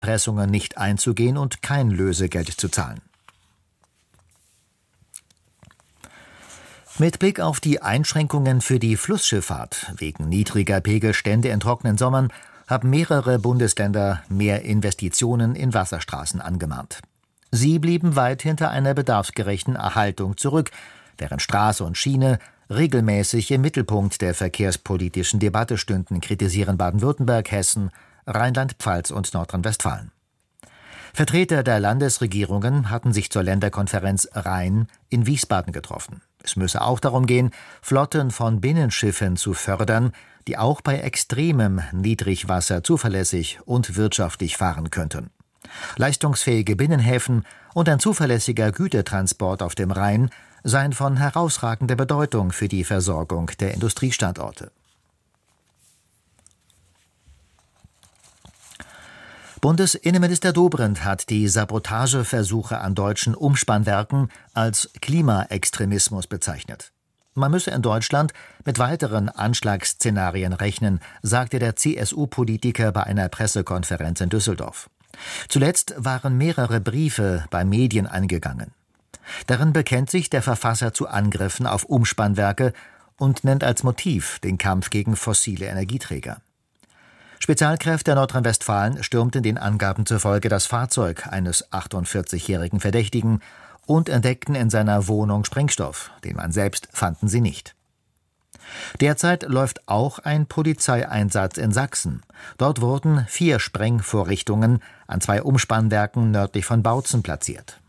Erpressungen nicht einzugehen und kein Lösegeld zu zahlen. Mit Blick auf die Einschränkungen für die Flussschifffahrt wegen niedriger Pegelstände in trockenen Sommern haben mehrere Bundesländer mehr Investitionen in Wasserstraßen angemahnt. Sie blieben weit hinter einer bedarfsgerechten Erhaltung zurück, während Straße und Schiene regelmäßig im Mittelpunkt der verkehrspolitischen Debatte stünden, kritisieren Baden-Württemberg, Hessen, Rheinland-Pfalz und Nordrhein-Westfalen. Vertreter der Landesregierungen hatten sich zur Länderkonferenz Rhein in Wiesbaden getroffen. Es müsse auch darum gehen, Flotten von Binnenschiffen zu fördern, die auch bei extremem Niedrigwasser zuverlässig und wirtschaftlich fahren könnten. Leistungsfähige Binnenhäfen und ein zuverlässiger Gütertransport auf dem Rhein seien von herausragender Bedeutung für die Versorgung der Industriestandorte. Bundesinnenminister Dobrindt hat die Sabotageversuche an deutschen Umspannwerken als Klimaextremismus bezeichnet. Man müsse in Deutschland mit weiteren Anschlagsszenarien rechnen, sagte der CSU-Politiker bei einer Pressekonferenz in Düsseldorf. Zuletzt waren mehrere Briefe bei Medien eingegangen. Darin bekennt sich der Verfasser zu Angriffen auf Umspannwerke und nennt als Motiv den Kampf gegen fossile Energieträger. Spezialkräfte Nordrhein-Westfalen stürmten den Angaben zufolge das Fahrzeug eines 48-jährigen Verdächtigen und entdeckten in seiner Wohnung Sprengstoff. Den Mann selbst fanden sie nicht. Derzeit läuft auch ein Polizeieinsatz in Sachsen. Dort wurden 4 Sprengvorrichtungen an 2 Umspannwerken nördlich von Bautzen platziert.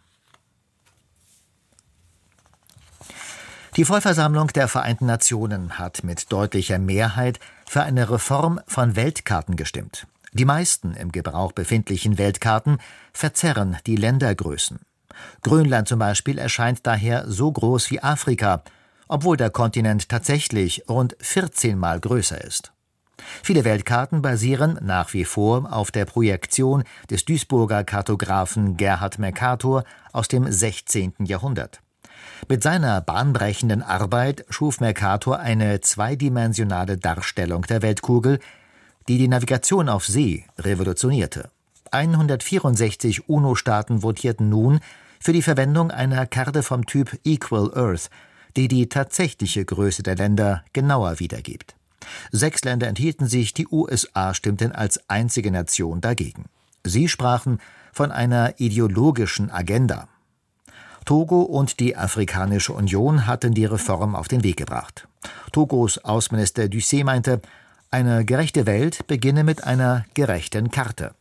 Die Vollversammlung der Vereinten Nationen hat mit deutlicher Mehrheit für eine Reform von Weltkarten gestimmt. Die meisten im Gebrauch befindlichen Weltkarten verzerren die Ländergrößen. Grönland zum Beispiel erscheint daher so groß wie Afrika, obwohl der Kontinent tatsächlich rund 14 Mal größer ist. Viele Weltkarten basieren nach wie vor auf der Projektion des Duisburger Kartografen Gerhard Mercator aus dem 16. Jahrhundert. Mit seiner bahnbrechenden Arbeit schuf Mercator eine zweidimensionale Darstellung der Weltkugel, die die Navigation auf See revolutionierte. 164 UNO-Staaten votierten nun für die Verwendung einer Karte vom Typ Equal Earth, die die tatsächliche Größe der Länder genauer wiedergibt. 6 Länder enthielten sich, die USA stimmten als einzige Nation dagegen. Sie sprachen von einer ideologischen Agenda. Togo und die Afrikanische Union hatten die Reform auf den Weg gebracht. Togos Außenminister Ducé meinte, eine gerechte Welt beginne mit einer gerechten Karte.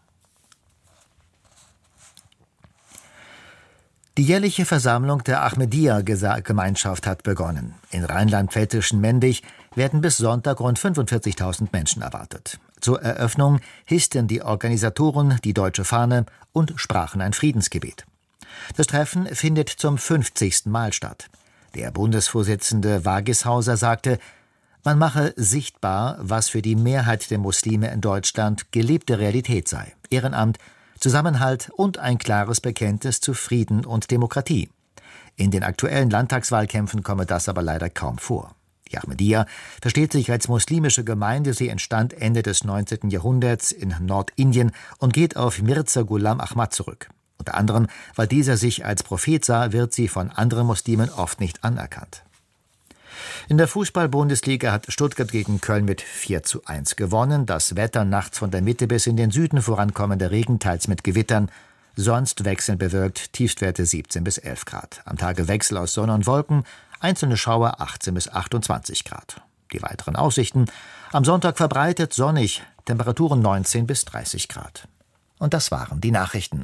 Die jährliche Versammlung der Ahmadiyya-Gemeinschaft hat begonnen. In rheinland-pfälzischen Mendig werden bis Sonntag rund 45.000 Menschen erwartet. Zur Eröffnung hissten die Organisatoren die deutsche Fahne und sprachen ein Friedensgebet. Das Treffen findet zum 50. Mal statt. Der Bundesvorsitzende Wagishauser sagte, man mache sichtbar, was für die Mehrheit der Muslime in Deutschland gelebte Realität sei. Ehrenamt, Zusammenhalt und ein klares Bekenntnis zu Frieden und Demokratie. In den aktuellen Landtagswahlkämpfen komme das aber leider kaum vor. Die Ahmadiyya versteht sich als muslimische Gemeinde. Sie entstand Ende des 19. Jahrhunderts in Nordindien und geht auf Mirza Ghulam Ahmad zurück. Unter anderem, weil dieser sich als Prophet sah, wird sie von anderen Muslimen oft nicht anerkannt. In der Fußball-Bundesliga hat Stuttgart gegen Köln mit 4:1 gewonnen. Das Wetter nachts von der Mitte bis in den Süden vorankommender Regen, teils mit Gewittern. Sonst wechselnd bewölkt, Tiefstwerte 17 bis 11 Grad. Am Tage Wechsel aus Sonne und Wolken, einzelne Schauer 18 bis 28 Grad. Die weiteren Aussichten: am Sonntag verbreitet sonnig, Temperaturen 19 bis 30 Grad. Und das waren die Nachrichten.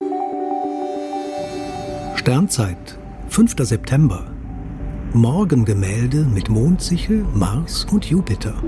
Sternzeit, 5. September. Morgengemälde mit Mondsichel, Mars und Jupiter.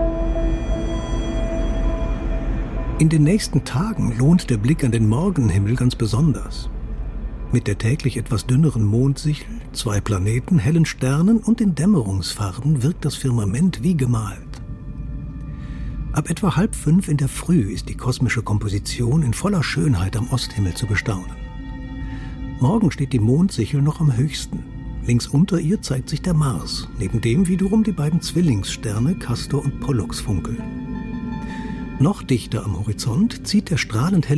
In den nächsten Tagen lohnt der Blick an den Morgenhimmel ganz besonders. Mit der täglich etwas dünneren Mondsichel, 2 Planeten, hellen Sternen und den Dämmerungsfarben wirkt das Firmament wie gemalt. Ab etwa 4:30 in der Früh ist die kosmische Komposition in voller Schönheit am Osthimmel zu bestaunen. Morgen steht die Mondsichel noch am höchsten. Links unter ihr zeigt sich der Mars, neben dem wiederum die beiden Zwillingssterne Castor und Pollux funkeln. Noch dichter am Horizont zieht der strahlend helle